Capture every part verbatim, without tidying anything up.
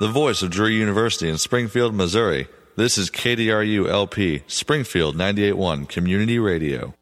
the voice of Drury University in Springfield, Missouri. This is K D R U L P, Springfield ninety-eight point one Community Radio.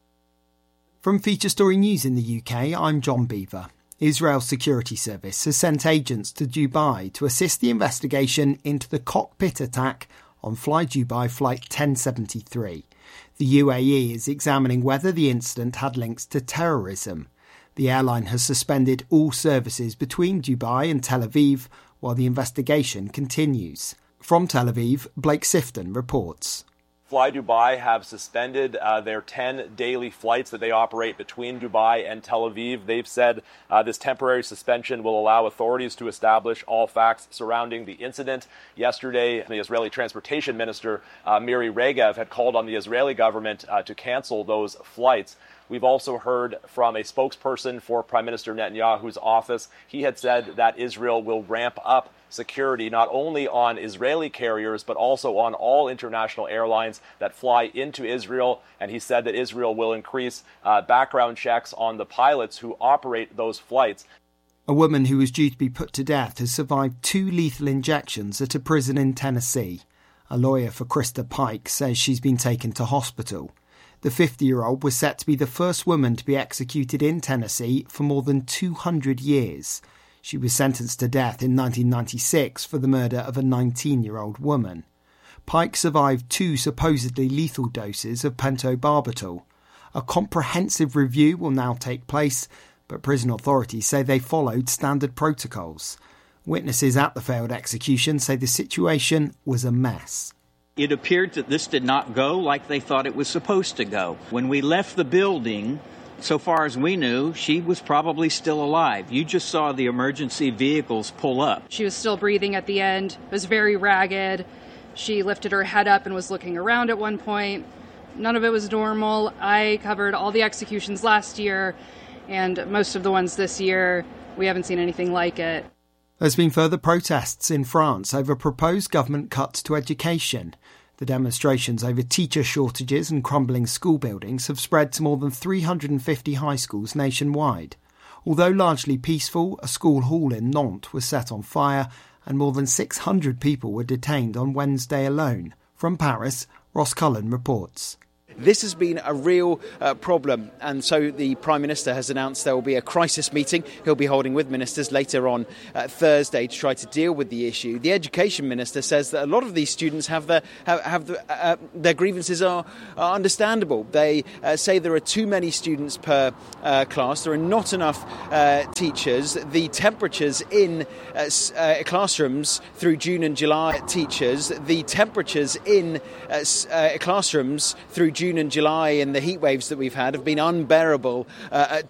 From Feature Story News in the U K, I'm John Beaver. Israel's security service has sent agents to Dubai to assist the investigation into the cockpit attack on Fly Dubai Flight ten seventy-three. The U A E is examining whether the incident had links to terrorism. The airline has suspended all services between Dubai and Tel Aviv while the investigation continues. From Tel Aviv, Blake Sifton reports. Fly Dubai have suspended uh, their ten daily flights that they operate between Dubai and Tel Aviv. They've said uh, this temporary suspension will allow authorities to establish all facts surrounding the incident. Yesterday, the Israeli Transportation Minister, uh, Miri Regev, had called on the Israeli government uh, to cancel those flights. We've also heard from a spokesperson for Prime Minister Netanyahu's office. He had said that Israel will ramp up security not only on Israeli carriers, but also on all international airlines that fly into Israel. And he said that Israel will increase uh, background checks on the pilots who operate those flights. A woman who was due to be put to death has survived two lethal injections at a prison in Tennessee. A lawyer for Krista Pike says she's been taken to hospital. The fifty-year-old was set to be the first woman to be executed in Tennessee for more than two hundred years. She was sentenced to death in nineteen ninety-six for the murder of a nineteen-year-old woman. Pike survived two supposedly lethal doses of pentobarbital. A comprehensive review will now take place, but prison authorities say they followed standard protocols. Witnesses at the failed execution say the situation was a mess. It appeared that this did not go like they thought it was supposed to go. When we left the building, so far as we knew, she was probably still alive. You just saw the emergency vehicles pull up. She was still breathing at the end, was very ragged. She lifted her head up and was looking around at one point. None of it was normal. I covered all the executions last year, and most of the ones this year. We haven't seen anything like it. There's been further protests in France over proposed government cuts to education. The demonstrations over teacher shortages and crumbling school buildings have spread to more than three hundred fifty high schools nationwide. Although largely peaceful, a school hall in Nantes was set on fire and more than six hundred people were detained on Wednesday alone. From Paris, Ross Cullen reports. This has been a real uh, problem, and so the Prime Minister has announced there will be a crisis meeting he'll be holding with ministers later on uh, Thursday to try to deal with the issue. The Education Minister says that a lot of these students have their, have, have the, uh, their grievances are, are understandable. They uh, say there are too many students per uh, class, there are not enough uh, teachers, the temperatures in uh, uh, classrooms through June and July, teachers, the temperatures in uh, uh, classrooms through June and July and the heat waves that we've had have been unbearable uh,